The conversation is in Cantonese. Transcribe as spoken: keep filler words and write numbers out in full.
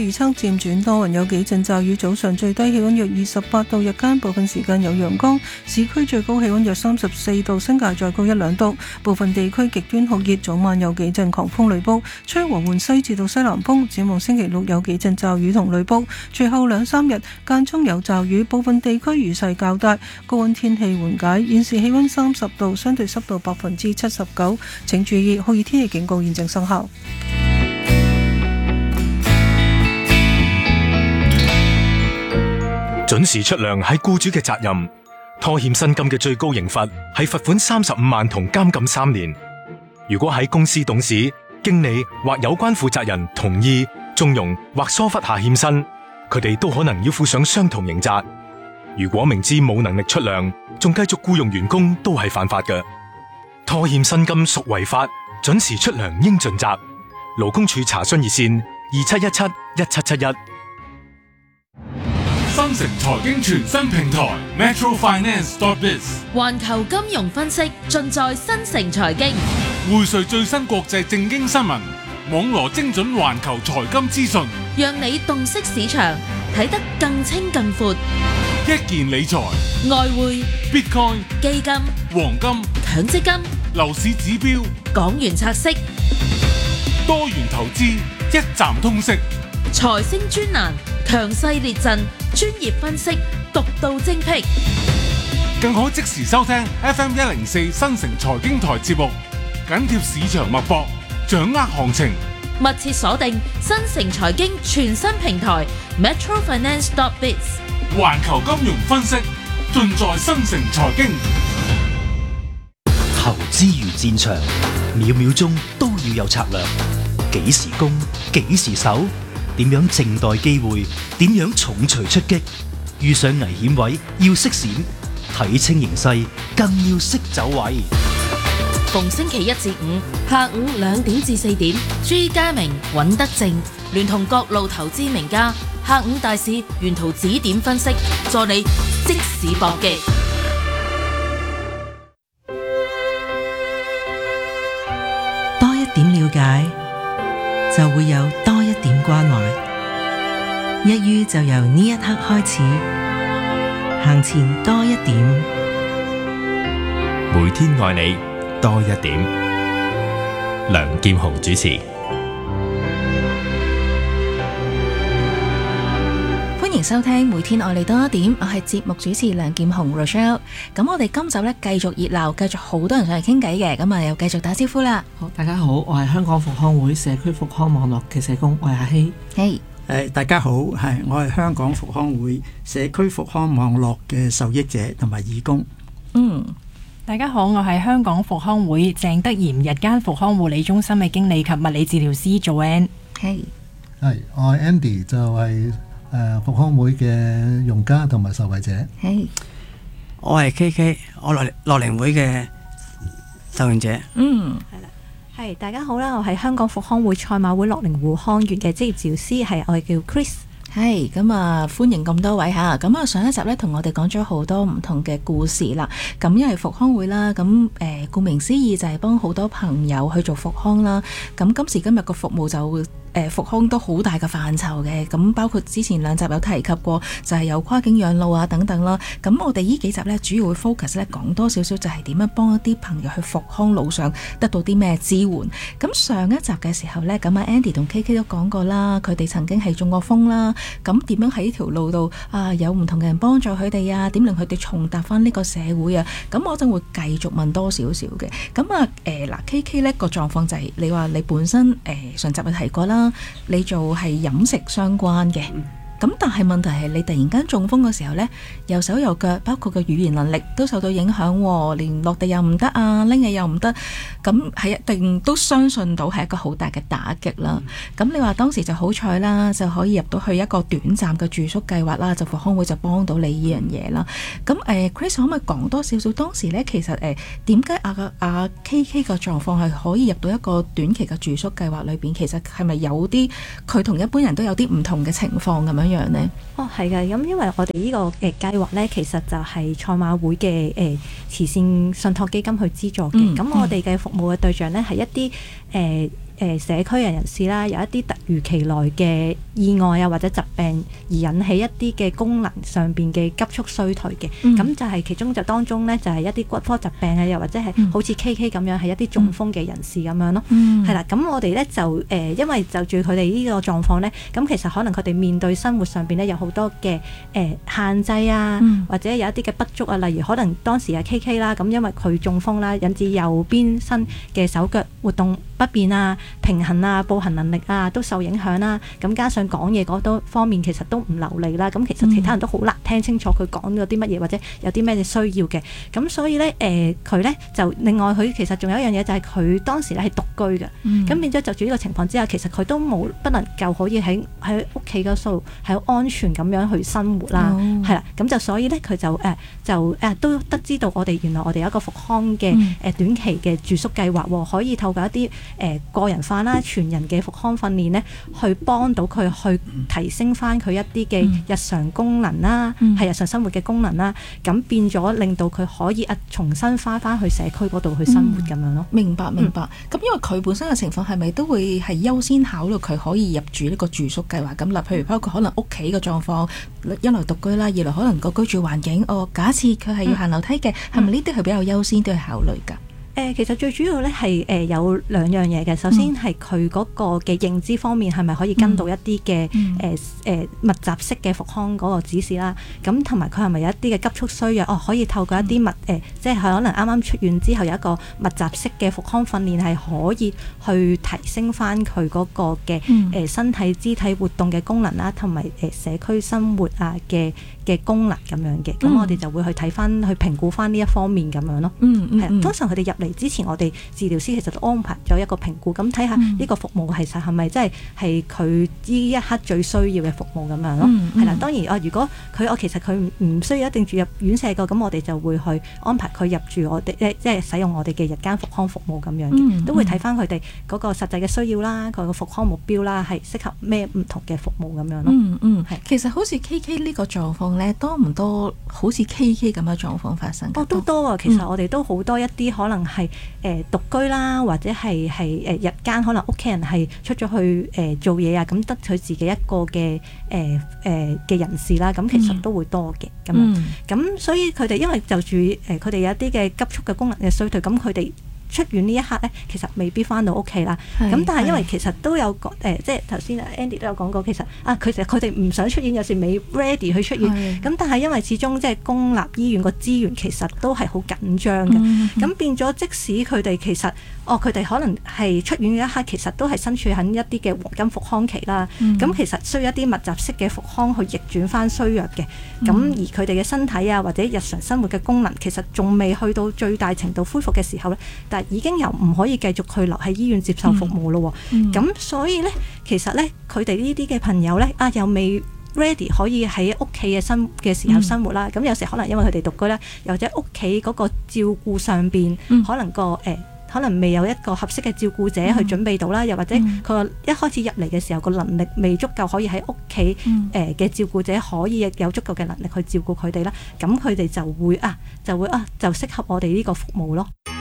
預測漸轉多雲，有幾陣驟雨，早上最低氣溫約二十八度，日間部分時間有陽光，市區最高氣溫約三十四度，新界再高一兩度。部分地區極端酷熱，早晚有幾陣狂風雷暴，吹和緩西至到西南風。展望星期六有幾陣驟雨同雷暴，隨後兩三日間中有驟雨，部分地區雨勢較大，高溫天氣緩解。現時氣溫三十度，相對濕度百分之七十九。請注意酷熱天氣警告現正生效。 準時出糧係僱主嘅責任，拖欠薪金嘅最高刑罰係罰款三十五萬同監禁三年。如果喺公司董事、經理或有關負責人同意、縱容或疏忽下欠薪，佢哋都可能要負上相同刑責。如果明知冇能力出糧，仲繼續僱傭員工，都係犯法嘅。拖欠薪金屬違法，準時出糧應盡責。勞工處查詢熱線二七一七一七七一。 新城財經全新平台 Metro Finance dot biz， 環球金融分析盡在新城財經， 匯萃最新國際政經新聞，網羅精準環球財金資訊， 讓你洞悉市場，睇得更清更闊。 一件理財、 外匯、 Bitcoin、 基金、 黃金、 強積金、 樓市指標、 港元拆息、 多元投資，一站通識。 財星專欄，強勢列陣，專業分析，獨到精闢， 更可即時收聽 F M 一零四新城財經台節目，緊貼市場脈搏，掌握行情。 密切鎖定新城財經全新平台 Metro Finance dot biz， 環球金融分析盡在新城財經。 投資如戰場，秒秒鐘都要有策略，幾時攻，幾時守，點樣靜待機會，點樣重錘出擊，遇上危險位要識閃，睇清形勢更要識走位。 逢星期一至五下午兩點至四點，朱家明、尹德正聯同各路投資名家，下午大市沿途指點分析，助你即時搏擊。 多一點了解，就會有多一點關懷。一於就由呢一刻開始，行前多一點。 每天愛你多一點。梁劍虹主持。 歡迎收聽每天愛你多一點，我係節目主持梁劍虹 Rochelle。咁我哋今集咧繼續熱鬧，繼續好多人上嚟傾偈嘅，咁啊又繼續打招呼啦。 好，大家好，我係香港復康會社區復康網絡嘅社工，我係阿希。 嘿， 誒，大家好，係我係香港復康會社區復康網絡嘅受益者同埋義工。 嗯， 大家好，我係香港復康會鄭德賢日間復康護理中心嘅經理及物理治療師 Joanne。 嘿， 係我係 Andy，就係誒復康會嘅用家同埋受惠者。 嘿， 我係 K K， 我樂樂齡會嘅受用者。 嗯， 係啦，係大家好啦，我係香港復康會賽馬會樂齡護康院嘅職業治療師，係我係叫 Chris。 係咁啊，歡迎咁多位嚇。咁啊，上一集咧同我哋講咗好多唔同嘅故事啦。咁因為復康會啦，咁誒顧名思義就係幫好多朋友去做復康啦。咁今時今日個服務就誒、呃、復康都好大嘅範疇嘅。咁包括之前兩集有提及過，就係、是、有跨境養老啊等等啦。咁我哋呢幾集咧主要會 focus 咧講多少少，就係點樣幫一啲朋友去復康路上得到啲咩支援。咁上一集嘅時候咧，咁啊 Andy 同 K K 都講過啦，佢哋曾經係中過風啦。咁點樣喺呢條路度啊？有唔同嘅人幫助佢哋啊？點令佢哋重踏翻呢個社會啊？咁我就會繼續問多少少嘅。咁啊誒嗱 K K 呢個狀況就係、是、你話你本身誒、呃、上集有提過啦，你做係飲食相關嘅。咁但係問題係你突然間中風嘅時候呢，右手右腳包括個語言能力都受到影響喎，連落地又唔得啊，拎嘢又唔得，咁係一定都相信到係一個好大嘅打擊啦。咁、嗯、你話當時就好彩啦，就可以入到去一個短暫嘅住宿計劃啦，就復康會就幫到你呢樣嘢啦。咁誒、呃、Chris 可唔可以講多少少當時呢？其實誒點解阿阿 K K 個狀況係可以入到一個短期嘅住宿計劃裏邊？其實係咪有啲佢同一般人都有啲唔同嘅情況咁樣？樣呢？ 哦，係嘅，咁因為我哋呢個誒計劃呢，其實就係賽馬會嘅誒、呃、慈善信託基金去資助嘅。咁、嗯、我哋嘅服務嘅對象呢，係一啲誒誒社區嘅人士啦，有一啲突如其來嘅意外啊或者疾病而引起一啲嘅功能上邊嘅急速衰退嘅，咁、嗯、就係其中就當中咧就係一啲骨科疾病啊，又或者係好似 K K 咁樣係一啲中風嘅人士咁樣咯，係啦、嗯，咁我哋咧就誒、呃、因為就住佢哋呢個狀況咧，咁其實可能佢哋面對生活上邊咧有好多嘅誒、呃、限制啊，嗯、或者有一啲嘅不足啊，例如可能當時係 K K 啦，咁因為佢中風啦，引致右邊身嘅手腳活動不便啊、平衡啊、步行能力啊都受影響啦。咁加上講嘢嗰多方面其實都唔流利啦。咁其實其他人都好難聽清楚佢講咗啲乜嘢，或者有啲咩嘅需要嘅。咁所以咧，誒佢咧就另外佢其實仲有一樣嘢就係佢當時咧係獨居嘅。咁、嗯、變咗就住呢個情況之下，其實佢都冇不能夠可以喺喺屋企嗰度係安全咁樣去生活啦。係啦、哦，咁就所以咧佢就誒、呃、就誒、呃、都得知道我哋原來我哋有一個復康嘅誒短期嘅住宿計劃喎，可以透過一啲誒、呃、個人化啦、全人嘅復康訓練咧，去幫到佢去提升翻佢一啲嘅日常功能啦，係、嗯、日常生活嘅功能啦，咁變咗令到佢可以啊重新翻翻去社區嗰度去生活咁樣咯。 明白明白。咁、嗯、因為佢本身嘅情況係咪都會係優先考慮佢可以入住呢個住宿計劃咁啦？譬如包括可能屋企嘅狀況，一來獨居啦，二來可能個居住環境，哦，假設佢係要行樓梯嘅，係咪呢啲係比較優先都要考慮㗎？ 誒、呃、其實最主要咧係誒有兩樣嘢嘅，首先係佢嗰個嘅認知方面係咪可以跟到一啲嘅誒誒密集式嘅復康嗰個指示啦，咁同埋佢係咪有一啲嘅急速需要，哦可以透過一啲密誒、呃、即係可能啱啱出院之後有一個密集式嘅復康訓練係可以去提升翻佢嗰個嘅誒、嗯呃、身體肢體活動嘅功能啦，同埋誒社區生活啊嘅嘅功能咁樣嘅，咁、嗯、我哋就會去睇翻去評估翻呢一方面咁樣咯。嗯嗯，係通常佢哋入嚟之前，我哋治療師其實都安排咗一個評估，咁睇下呢個服務其實係咪真係係佢呢一刻最需要嘅服務咁樣咯。係、嗯、啦、嗯，當然啊，如果佢我其實佢唔需要一定住入院舍嘅，咁我哋就會去安排佢入住我哋即係使用我哋嘅日間復康服務咁樣嘅、嗯嗯，都會睇翻佢哋嗰個實際嘅需要啦，佢個復康目標啦，係適合咩唔同嘅服務咁樣咯。 嗯嗯，係。其實好似 K K 呢個狀況咧，多唔多好似 K K 咁嘅狀況發生？哦，都多啊！其實我哋都好多一啲可能係誒獨居啦，或者係係誒日間可能屋企人係出咗去誒、呃、做嘢啊，咁得佢自己一個嘅誒誒嘅人士啦，咁其實都會多嘅咁、嗯、樣。咁、嗯、所以佢哋因為就住誒佢哋有一啲嘅急速嘅功能嘅衰退，咁佢哋出院呢一刻咧，其實未必翻到屋企啦。咁但係因為其實都有講誒、呃，即係頭先 Andy 都有講過，其實啊，佢其實佢哋唔想出院，有時未 ready 去出院。咁但係因為始終即係公立醫院個資源其實都係好緊張嘅。咁、嗯嗯、變咗，即使佢哋其實哦，佢哋可能係出院嘅一刻，其實都係身處喺一啲嘅黃金復康期啦。咁、嗯、其實需要一啲密集式嘅復康去逆轉翻衰弱嘅。咁、嗯、而佢哋嘅身體啊，或者日常生活嘅功能，其實仲未去到最大程度恢復嘅時候咧，但係已經又唔可以繼續去留喺醫院接受服務咯。咁、嗯、所以咧，其實咧，佢哋呢啲嘅朋友咧，啊又未 ready 可以喺屋企嘅生嘅時候生活啦。咁、嗯、有時可能因為佢哋獨居啦，又或者屋企嗰個照顧上邊、嗯，可能個誒、呃，可能未有一個合適嘅照顧者去準備到啦、嗯，又或者佢一開始入嚟嘅時候個能力未足夠，可以喺屋企誒嘅照顧者可以有足夠嘅能力去照顧佢哋啦。咁佢哋就會啊，就會啊，就適合我哋呢個服務咯。